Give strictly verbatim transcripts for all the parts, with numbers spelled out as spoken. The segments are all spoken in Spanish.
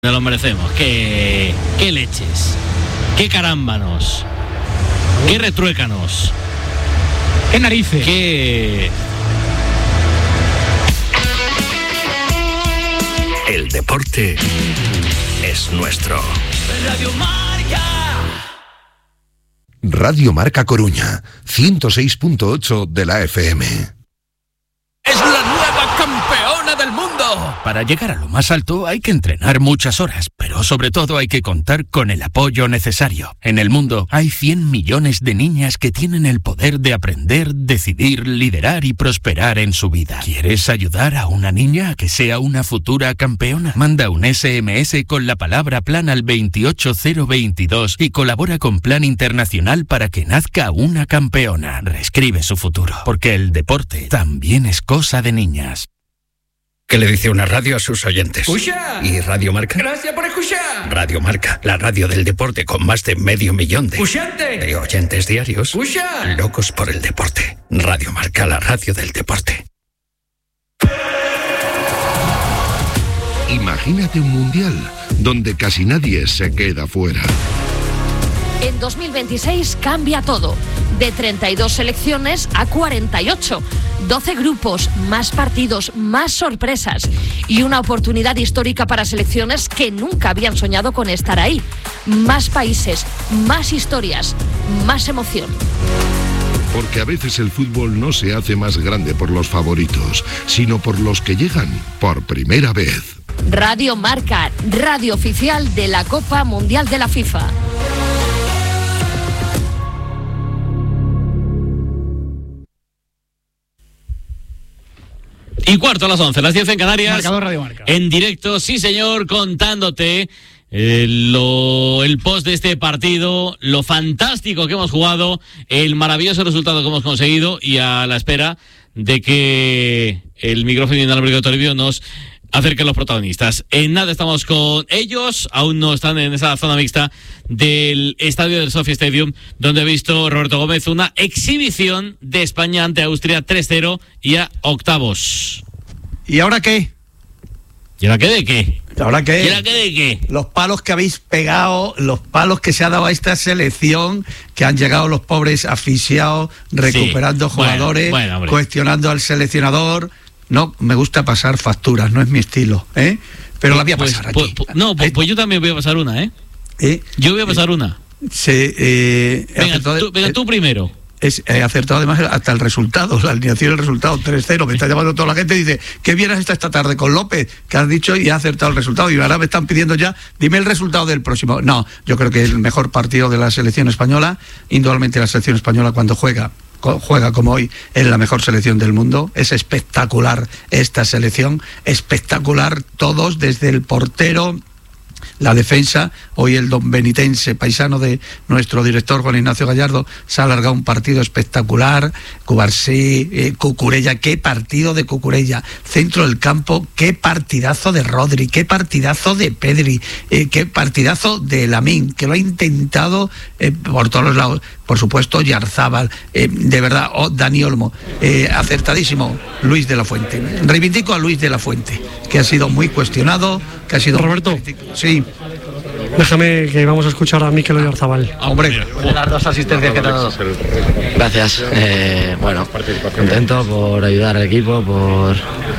Nos lo merecemos. Qué, qué leches, qué carámbanos, qué retruécanos, qué narices, qué... El deporte es nuestro. Radio Marca. Radio Marca Coruña, ciento seis punto ocho de la F M. ¡Es la nueva campeona del mundo! Para llegar a lo más alto hay que entrenar muchas horas, pero sobre todo hay que contar con el apoyo necesario. En el mundo hay cien millones de niñas que tienen el poder de aprender, decidir, liderar y prosperar en su vida. ¿Quieres ayudar a una niña a que sea una futura campeona? Manda un ese eme ese con la palabra plan al veintiocho cero veintidós y colabora con Plan Internacional para que nazca una campeona. Reescribe su futuro, porque el deporte también es cosa de niñas. ¿Qué le dice una radio a sus oyentes? ¡Escucha! ¿Y Radio Marca? ¡Gracias por escuchar! Radio Marca, la radio del deporte con más de medio millón de, de oyentes diarios. ¡Escucha! Locos por el deporte. Radio Marca, la radio del deporte. Imagínate un mundial donde casi nadie se queda fuera. En dos mil veintiséis cambia todo. De treinta y dos selecciones a cuarenta y ocho. doce grupos, más partidos, más sorpresas. Y una oportunidad histórica para selecciones que nunca habían soñado con estar ahí. Más países, más historias, más emoción. Porque a veces el fútbol no se hace más grande por los favoritos, sino por los que llegan por primera vez. Radio Marca, radio oficial de la Copa Mundial de la FIFA. Y cuarto a las once, las diez en Canarias. Marcador Radio Marca. En directo, sí señor, contándote eh, lo, el post de este partido, lo fantástico que hemos jugado, el maravilloso resultado que hemos conseguido y a la espera de que el micrófono inalámbrico de Toribio nos acerque a los protagonistas. En nada estamos con ellos, aún no están en esa zona mixta del estadio del Sophie Stadium, donde ha visto Roberto Gómez una exhibición de España ante Austria tres cero y a octavos. ¿Y ahora qué? ¿Y ahora qué de qué? ¿Y ahora qué? ¿Y ahora qué de qué? Los palos que habéis pegado, los palos que se ha dado a esta selección, que han llegado los pobres asfixiados, recuperando sí. jugadores, bueno, bueno, cuestionando al seleccionador. No, me gusta pasar facturas, no es mi estilo, ¿eh? Pero pues, la voy a pasar pues, aquí. Pues, no, pues, pues yo también voy a pasar una, ¿eh? ¿Eh? Yo voy a pasar eh, una. Se, eh, venga, tú, venga, tú primero. Es, he acertado además hasta el resultado, la alineación del resultado, tres cero. Me está llamando toda la gente y dice, ¿qué bien has estado esta tarde con López? Que has dicho y ha acertado el resultado. Y ahora me están pidiendo ya, dime el resultado del próximo. No, yo creo que es el mejor partido de la selección española. Indudablemente la selección española cuando juega juega como hoy, es la mejor selección del mundo. Es espectacular esta selección, espectacular todos, desde el portero, la defensa. Hoy el don benitense, paisano de nuestro director Juan Ignacio Gallardo, se ha alargado un partido espectacular. Cubarsí, eh, Cucurella, qué partido de Cucurella, centro del campo, qué partidazo de Rodri, qué partidazo de Pedri, eh, qué partidazo de Lamine, que lo ha intentado eh, por todos los lados. Por supuesto, Yarzábal, eh, de verdad, oh, Dani Olmo, eh, acertadísimo, Luis de la Fuente. Reivindico a Luis de la Fuente, que ha sido muy cuestionado, que ha sido... Roberto, sí. Déjame que vamos a escuchar a Mikel Oyarzabal. Hombre, las dos asistencias que te ha dado. Gracias, eh, bueno, contento por ayudar al equipo, por,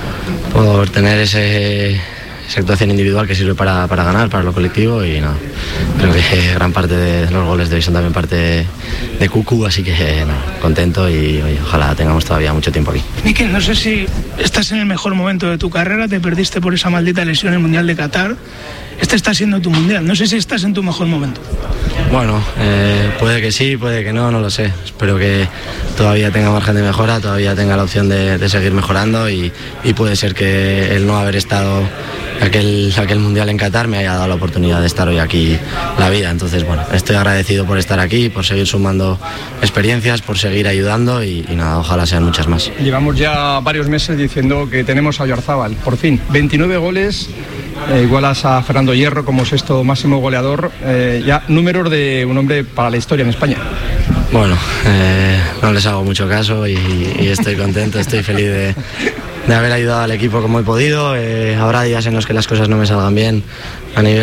por tener ese... esa actuación individual que sirve para, para ganar, para lo colectivo, y no, creo que gran parte de los goles de hoy son también parte de, de Cucu, así que no, contento y oye, ojalá tengamos todavía mucho tiempo aquí. Mikel, no sé si estás en el mejor momento de tu carrera, te perdiste por esa maldita lesión en el Mundial de Qatar, este está siendo tu Mundial, no sé si estás en tu mejor momento. Bueno, eh, puede que sí, puede que no, no lo sé, espero que todavía tenga margen de mejora, todavía tenga la opción de, de seguir mejorando y, y puede ser que el no haber estado aquel, aquel Mundial en Qatar me haya dado la oportunidad de estar hoy aquí la vida. Entonces, bueno, estoy agradecido por estar aquí, por seguir sumando experiencias, por seguir ayudando y, y nada, ojalá sean muchas más. Llevamos ya varios meses diciendo que tenemos a Oyarzabal, por fin, veintinueve goles, eh, igualas a Fernando Hierro como sexto máximo goleador, eh, ya números de un hombre para la historia en España. Bueno, eh, no les hago mucho caso y, y estoy contento, estoy feliz de, de haber ayudado al equipo como he podido. Eh, habrá días en los que las cosas no me salgan bien a nivel